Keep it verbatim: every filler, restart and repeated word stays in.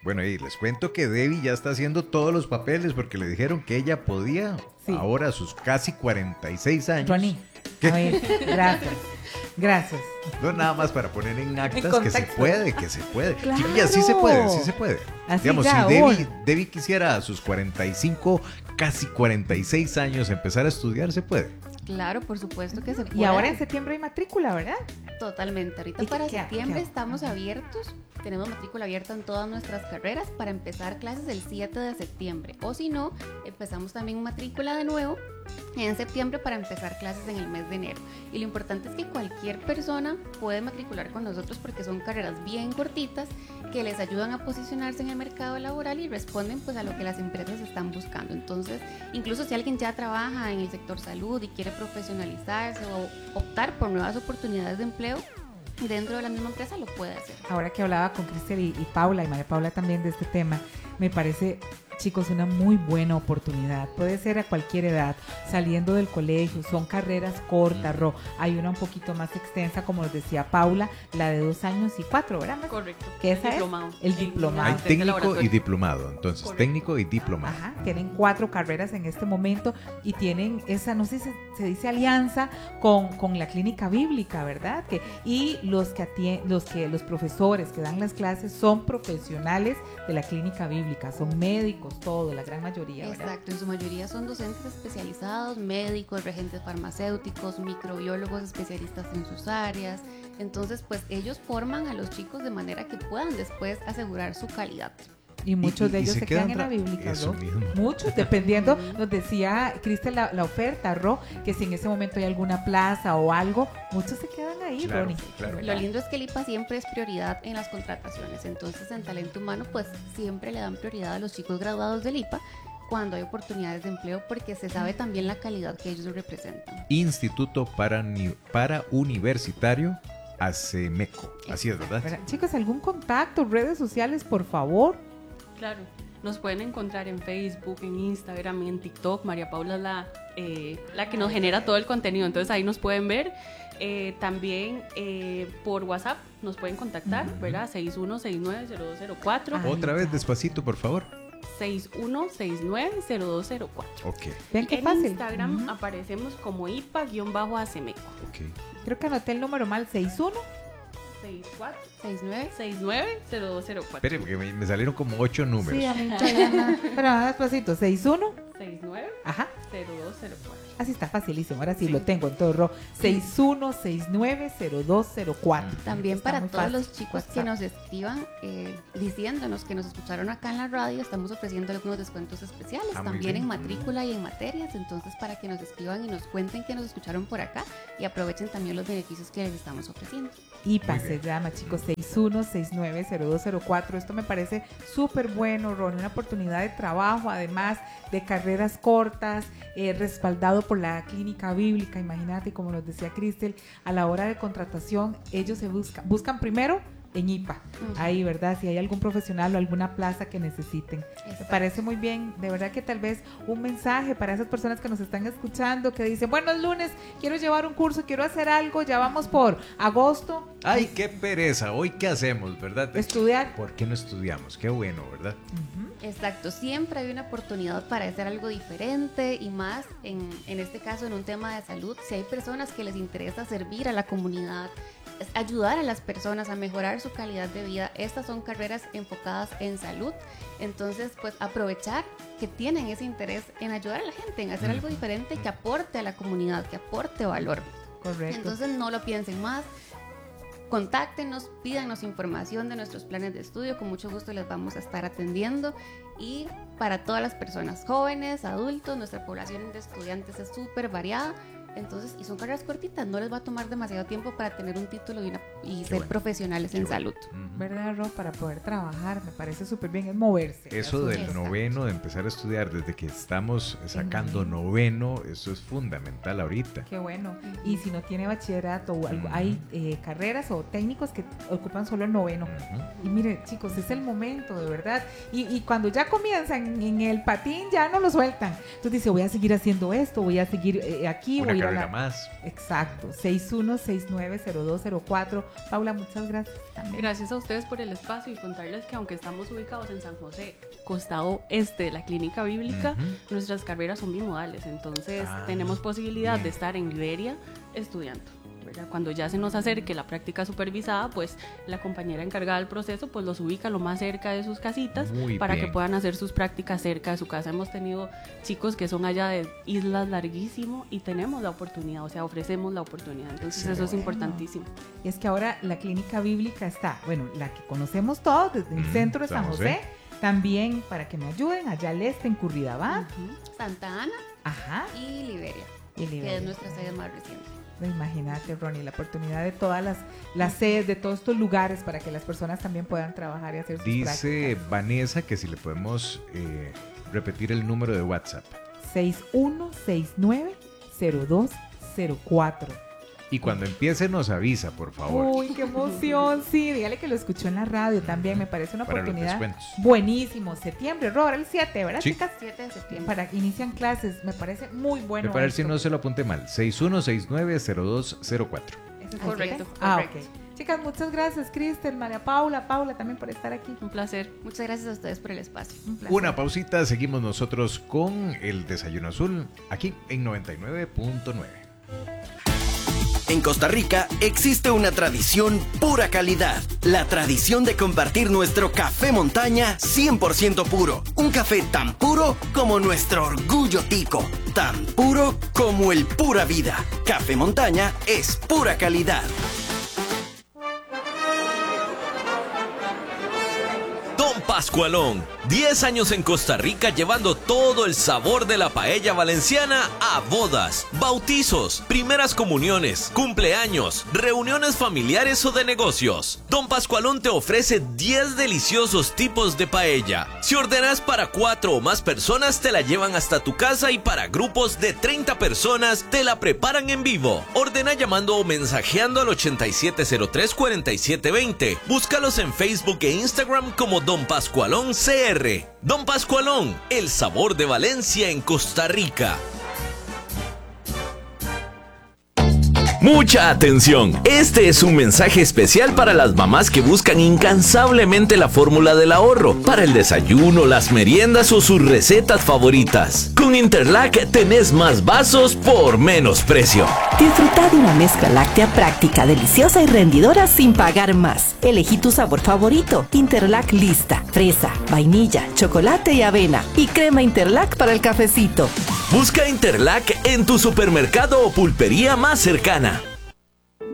Bueno, y les cuento que Debbie ya está haciendo todos los papeles porque le dijeron que ella podía, sí. Ahora a sus casi cuarenta y seis años. Ronnie, a ver, gracias, gracias. No, nada más para poner en actas en que se puede, que se puede. Claro. Y así se puede, sí se puede. Así Digamos, ya, si Debbie, Debbie quisiera a sus cuarenta y cinco, casi cuarenta y seis años empezar a estudiar, se puede. Claro, por supuesto que se puede. Y ahora en septiembre hay matrícula, ¿verdad? Totalmente. Ahorita para qué, septiembre qué? estamos abiertos. Tenemos matrícula abierta en todas nuestras carreras para empezar clases el siete de septiembre. O si no, empezamos también matrícula de nuevo en septiembre para empezar clases en el mes de enero. Y lo importante es que cualquier persona puede matricular con nosotros porque son carreras bien cortitas que les ayudan a posicionarse en el mercado laboral y responden pues a lo que las empresas están buscando. Entonces, incluso si alguien ya trabaja en el sector salud y quiere profesionalizarse o optar por nuevas oportunidades de empleo dentro de la misma empresa, lo puede hacer. Ahora que hablaba con Cristel y, y Paula, y María Paula también de este tema, me parece, chicos, una muy buena oportunidad. Puede ser a cualquier edad, saliendo del colegio, son carreras cortas, Ro. Hay una un poquito más extensa, como nos decía Paula, la de dos años y cuatro, ¿verdad? Correcto. ¿Qué es diplomado. El diplomado. Hay técnico y diplomado, entonces, correcto. Técnico y diplomado. Ajá, tienen cuatro carreras en este momento y tienen esa, no sé si se, se dice alianza con, con la clínica bíblica, ¿verdad? Que, y los que, atien, los que los profesores que dan las clases son profesionales de la clínica bíblica, son médicos, todo, la gran mayoría, ¿verdad? Exacto, en su mayoría son docentes especializados, médicos, regentes farmacéuticos, microbiólogos especialistas en sus áreas. Entonces, pues ellos forman a los chicos de manera que puedan después asegurar su calidad. Y muchos y, de ellos se, se quedan, quedan en la bíblica, ¿no? Muchos, dependiendo, nos decía Cristel la, la oferta, Ro, que si en ese momento hay alguna plaza o algo, muchos se quedan ahí, claro, Ronnie. Claro. Lo lindo es que el I P A siempre es prioridad en las contrataciones, entonces en talento humano pues siempre le dan prioridad a los chicos graduados del I P A cuando hay oportunidades de empleo porque se sabe también la calidad que ellos representan. Instituto para, para Universitario ACEMECO, así es, ¿verdad? Pero, chicos, ¿algún contacto, redes sociales, por favor? Claro, nos pueden encontrar en Facebook, en Instagram, en TikTok. María Paula es la, eh, la que nos genera todo el contenido, entonces ahí nos pueden ver. Eh, también eh, por WhatsApp nos pueden contactar, uh-huh. ¿verdad? seis uno seis nueve cero dos cero cuatro. Ay, Otra vez despacito, por favor. seis uno seis nueve cero dos cero cuatro. Ok. Ven qué en fácil. Instagram uh-huh. aparecemos como I P A-ACEMECO. Ok. Creo que anoté el número mal, seis uno seis cuatro seis nueve seis nueve cero dos cero cuatro. Espere, porque me, me salieron como ocho números. Sí, a mí todavía. Pero más despacito, seis uno seis nueve Ajá. cero dos cero cuatro. Así está facilísimo, ahora sí, sí. Lo tengo en todo ro. seis uno seis nueve cero dos cero cuatro. También está para todos fácil. los chicos WhatsApp. Que nos escriban eh, diciéndonos que nos escucharon acá en la radio, estamos ofreciendo algunos descuentos especiales, ah, también en matrícula y en materias, entonces para que nos escriban y nos cuenten que nos escucharon por acá y aprovechen también los beneficios que les estamos ofreciendo. I P A se llama, chicos, seis uno seis nueve cero dos cero cuatro. Esto me parece súper bueno, Ron, una oportunidad de trabajo, además de carreras cortas, eh, respaldado por la clínica bíblica. Imagínate, como nos decía Cristel, a la hora de contratación, ellos se buscan, buscan primero en I P A, uh-huh. ahí, ¿verdad? Si hay algún profesional o alguna plaza que necesiten. Exacto. Me parece muy bien, de verdad que tal vez un mensaje para esas personas que nos están escuchando, que dicen, bueno, es lunes, quiero llevar un curso, quiero hacer algo, ya vamos por agosto. Ay, qué pereza, hoy qué hacemos, ¿verdad? Estudiar. ¿Por qué no estudiamos? Qué bueno, ¿verdad? Uh-huh. Exacto, siempre hay una oportunidad para hacer algo diferente y más, en, en este caso, en un tema de salud, si hay personas que les interesa servir a la comunidad, ayudar a las personas a mejorar su calidad de vida. Estas son carreras enfocadas en salud, entonces pues aprovechar que tienen ese interés en ayudar a la gente, en hacer algo diferente que aporte a la comunidad, que aporte valor. Correcto. Entonces no lo piensen más, contáctenos, pídanos información de nuestros planes de estudio, con mucho gusto les vamos a estar atendiendo. Y para todas las personas jóvenes, adultos, nuestra población de estudiantes es súper variada. Entonces, y son carreras cortitas, no les va a tomar demasiado tiempo para tener un título y, una, y ser bueno. profesionales Qué en bueno. salud. Uh-huh. ¿Verdad, Ro? Para poder trabajar, me parece súper bien, es moverse. Eso del Exacto. noveno, de empezar a estudiar desde que estamos sacando uh-huh. noveno, eso es fundamental ahorita. Qué bueno. Uh-huh. Y si no tiene bachillerato o algo, uh-huh. hay eh, carreras o técnicos que ocupan solo el noveno. Uh-huh. Y mire, chicos, es el momento, de verdad. Y, y cuando ya comienzan en el patín, ya no lo sueltan. Entonces dice, voy a seguir haciendo esto, voy a seguir eh, aquí, Una voy carga la... más. Exacto, seis uno seis nueve cero dos cero cuatro. Paula, muchas gracias también. Gracias a ustedes por el espacio y contarles que aunque estamos ubicados en San José, costado este de la Clínica Bíblica, uh-huh. nuestras carreras son bimodales, entonces ah, tenemos posibilidad bien. de estar en Liberia estudiando. ¿verdad? Cuando ya se nos acerque la práctica supervisada, pues la compañera encargada del proceso pues los ubica lo más cerca de sus casitas Muy para bien. que puedan hacer sus prácticas cerca de su casa. Hemos tenido chicos que son allá de islas larguísimo y tenemos la oportunidad, o sea, ofrecemos la oportunidad. Entonces sí, eso bueno. es importantísimo. Y es que ahora la Clínica Bíblica está, bueno, la que conocemos todos desde el mm, centro de San José, José, también para que me ayuden, allá al este en Curridabat, uh-huh. Santa Ana Ajá. y Liberia, y Liberia, que es nuestra sede más reciente. Imagínate, Ronnie, la oportunidad de todas las, las sedes, de todos estos lugares para que las personas también puedan trabajar y hacer sus Dice prácticas. Dice Vanessa que si le podemos eh, repetir el número de WhatsApp. seis uno seis nueve cero dos cero cuatro. Y cuando empiece nos avisa, por favor. Uy, qué emoción, sí, dígale que lo escuchó en la radio también, me parece una para oportunidad buenísimo. Septiembre, Robert, el siete, ¿verdad, sí. chicas? siete de septiembre. Para que inician clases, me parece muy bueno. Me parece si no se lo apunte mal, seis uno seis nueve cero dos cero cuatro. ¿Eso es correcto? correcto. Ah, ok. Chicas, muchas gracias, Cristel, María Paula, Paula también por estar aquí. Un placer. Muchas gracias a ustedes por el espacio. Un placer. Una pausita, seguimos nosotros con el Desayuno Azul, aquí en noventa y nueve punto nueve. En Costa Rica existe una tradición pura calidad. La tradición de compartir nuestro café montaña cien por ciento puro. Un café tan puro como nuestro orgullo tico. Tan puro como el pura vida. Café montaña es pura calidad. Don Pascualón, diez años en Costa Rica llevando todo el sabor de la paella valenciana a bodas, bautizos, primeras comuniones, cumpleaños, reuniones familiares o de negocios. Don Pascualón te ofrece diez deliciosos tipos de paella. Si ordenas para cuatro o más personas te la llevan hasta tu casa y para grupos de treinta personas te la preparan en vivo. Ordena llamando o mensajeando al ochenta y siete cero tres cuarenta y siete veinte. Búscalos en Facebook e Instagram como Don Pascualón C R. Don Pascualón, el sabor de Valencia en Costa Rica. Mucha atención, este es un mensaje especial para las mamás que buscan incansablemente la fórmula del ahorro para el desayuno, las meriendas o sus recetas favoritas. Con Interlac tenés más vasos por menos precio. Disfruta de una mezcla láctea práctica, deliciosa y rendidora sin pagar más. Elegí tu sabor favorito. Interlac lista, fresa, vainilla, chocolate y avena. Y crema Interlac para el cafecito. Busca Interlac en tu supermercado o pulpería más cercana.